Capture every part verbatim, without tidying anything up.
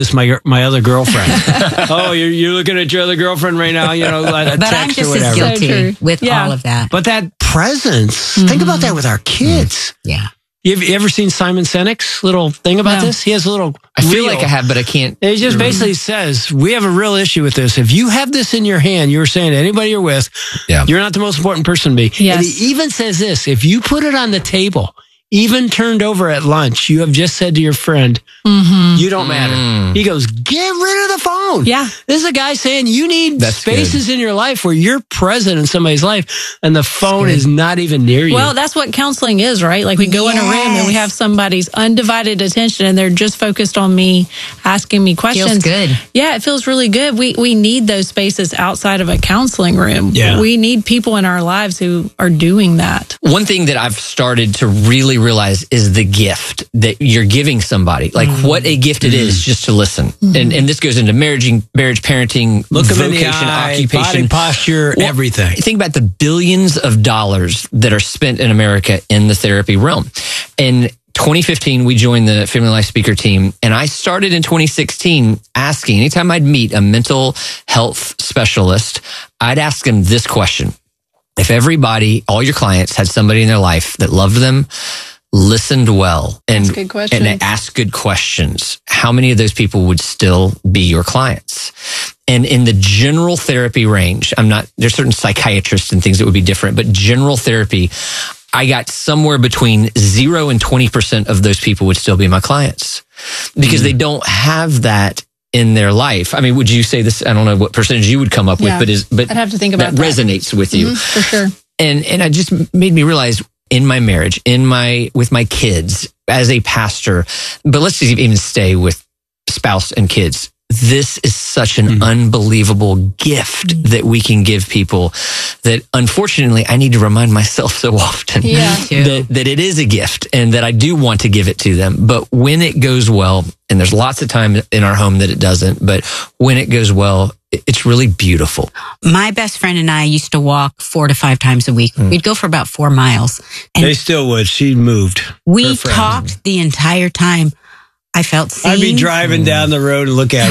It's my my other girlfriend. Oh, you're you're looking at your other girlfriend right now. You know, a but I'm just as guilty so with yeah. all of that. But that presence. Mm-hmm. Think about that with our kids. Yeah. You ever, you ever seen Simon Sinek's little thing about no. this? He has a little. I feel reel. like I have, but I can't. It just remember. basically says we have a real issue with this. If you have this in your hand, you're saying to anybody you're with, yeah. you're not the most important person to be. Yes. And he even says this: if you put it on the table, even turned over at lunch, you have just said to your friend, mm-hmm. you don't matter. Mm. He goes, get rid of the phone. Yeah. This is a guy saying you need That's spaces good. in your life where you're present in somebody's life and the phone is not even near you. Well, that's what counseling is, right? Like we go yes. in a room and we have somebody's undivided attention and they're just focused on me, asking me questions. Feels good. Yeah, it feels really good. We we need those spaces outside of a counseling room. Yeah. We need people in our lives who are doing that. One thing that I've started to really realize is the gift that you're giving somebody. Like mm. what a gift it is just to listen. Mm-hmm. And and this goes into marriage, marriage, parenting, Look vocation, eye, occupation, body posture, well, everything. Think about the billions of dollars that are spent in America in the therapy realm. In twenty fifteen, we joined the Family Life Speaker team, and I started in twenty sixteen asking, anytime I'd meet a mental health specialist, I'd ask them this question. If everybody, all your clients had somebody in their life that loved them, listened well, and, and asked good questions, how many of those people would still be your clients? And in the general therapy range, I'm not, there's certain psychiatrists and things that would be different, but general therapy, I got somewhere between zero and twenty percent of those people would still be my clients because mm. they don't have that in their life. I mean, would you say this? I don't know what percentage you would come up yeah. with, but is, but I'd have to think about that, that. resonates with you. Mm-hmm, for sure. And, and it just made me realize in my marriage, in my, with my kids as a pastor, but let's just even stay with spouse and kids. This is such an mm-hmm. unbelievable gift mm-hmm. that we can give people that unfortunately I need to remind myself so often yeah. that, that it is a gift and that I do want to give it to them. But when it goes well, and there's lots of time in our home that it doesn't, but when it goes well, it's really beautiful. My best friend and I used to walk four to five times a week. Mm. We'd go for about four miles. And they still would. She moved. We talked the entire time. I felt seen. I'd be driving down the road and look at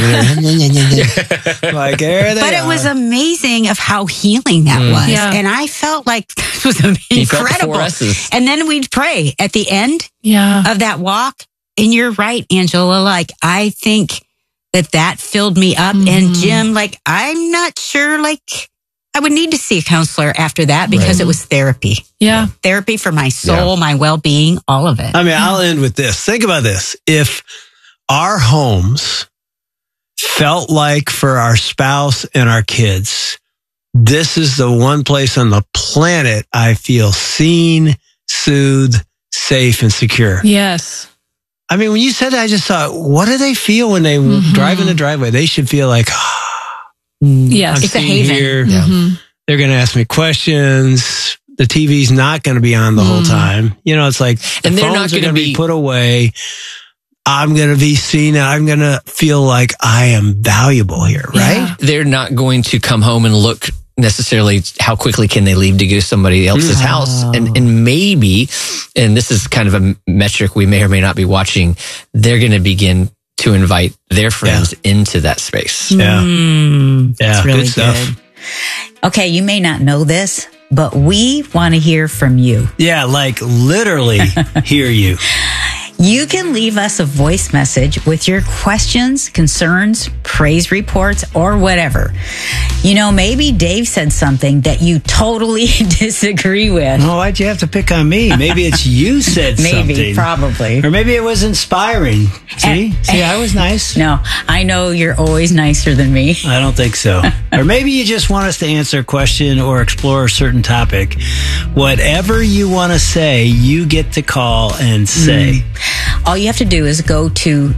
her. Like, there they But are. It was amazing of how healing that mm. was. Yeah. And I felt like this was incredible. And then we'd pray at the end yeah. of that walk. And you're right, Angela. Like, I think that that filled me up. Mm. And Jim, like, I'm not sure, like, I would need to see a counselor after that because right. it was therapy. Yeah. Therapy for my soul, yeah. my well-being, all of it. I mean, I'll end with this. Think about this. If our homes felt like for our spouse and our kids, this is the one place on the planet I feel seen, soothed, safe, and secure. Yes. I mean, when you said that, I just thought, what do they feel when they mm-hmm. drive in the driveway? They should feel like, yes, I'm it's a haven. Here. Mm-hmm. They're going to ask me questions. The T V's not going to be on the mm. whole time. You know, it's like the and they're phones not are going to be be put away. I'm going to be seen. And I'm going to feel like I am valuable here, right? Yeah. They're not going to come home and look necessarily how quickly can they leave to go to somebody else's oh. house. And and maybe, and this is kind of a metric we may or may not be watching, they're going to begin to invite their friends yeah. into that space. Yeah. Mm, yeah. That's really good stuff. Good. Okay, you may not know this, but we want to hear from you. Yeah, like literally hear you. You can leave us a voice message with your questions, concerns, praise reports, or whatever. You know, maybe Dave said something that you totally disagree with. Oh, why'd you have to pick on me? Maybe it's you said maybe, something. Maybe, probably. Or maybe it was inspiring. See? And, See, I was nice. No, I know you're always nicer than me. I don't think so. Or maybe you just want us to answer a question or explore a certain topic. Whatever you want to say, you get to call and say. Mm. All you have to do is go to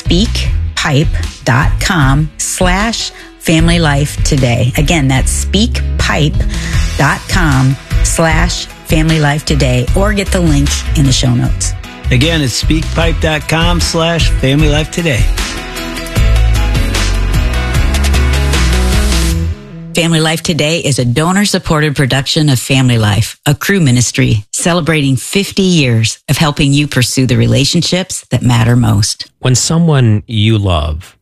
speakpipe.com slash family life today. Again, that's speakpipe.com slash family life today, or get the link in the show notes. Again, it's speakpipe.com slash family life today. Family Life Today is a donor-supported production of Family Life, a crew ministry celebrating fifty years of helping you pursue the relationships that matter most. When someone you love